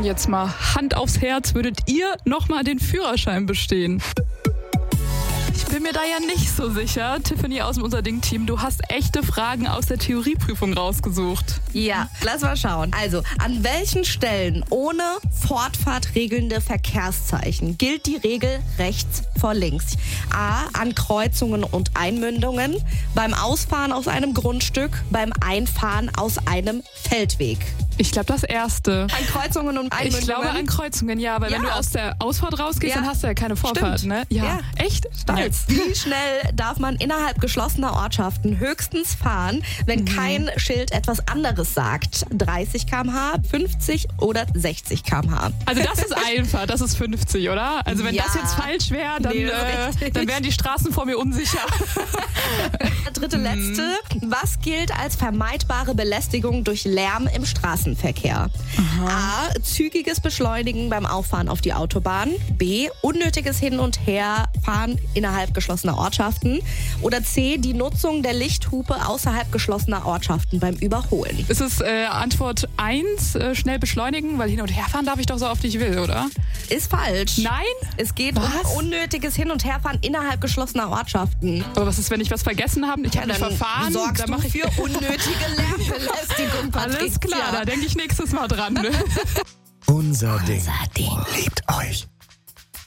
Jetzt mal Hand aufs Herz, würdet ihr nochmal den Führerschein bestehen? Ich bin mir da ja nicht so sicher. Tiffany aus dem Unser Ding-Team, du hast echte Fragen aus der Theorieprüfung rausgesucht. Ja, lass mal schauen. Also, an welchen Stellen ohne Fortfahrt regelnde Verkehrszeichen gilt die Regel rechts vor links? A. An Kreuzungen und Einmündungen, beim Ausfahren aus einem Grundstück, beim Einfahren aus einem Feldweg. Ich glaube, das Erste. An Kreuzungen und Einmündungen? Ich glaube an Kreuzungen, ja. Weil wenn du aus der Ausfahrt rausgehst, dann hast du ja keine Vorfahrt, Stimmt. ne? Ja. Echt? Stolz. Wie schnell darf man innerhalb geschlossener Ortschaften höchstens fahren, wenn kein Schild etwas anderes sagt? 30 km/h, 50 oder 60 km/h? Also das ist einfach, das ist 50, oder? Also wenn das jetzt falsch wäre, dann wären die Straßen vor mir unsicher. Dritte, letzte. Was gilt als vermeidbare Belästigung durch Lärm im Straßenverkehr? A. Zügiges Beschleunigen beim Auffahren auf die Autobahn. B. Unnötiges Hin- und Herfahren innerhalb geschlossener Ortschaften. Oder C. Die Nutzung der Lichthupe außerhalb geschlossener Ortschaften beim Überholen. Ist es Antwort 1, schnell beschleunigen? Weil hin- und herfahren darf ich doch so oft ich will, oder? Ist falsch. Nein? Es geht um unnötiges Hin- und Herfahren innerhalb geschlossener Ortschaften. Aber was ist, wenn ich was vergessen habe? Ich habe mich verfahren. Sorgst dann du mach ich für unnötige Lärmbelästigung, Patricia. Alles klar, da denke ich nächstes Mal dran. Ne? Unser Ding liebt euch.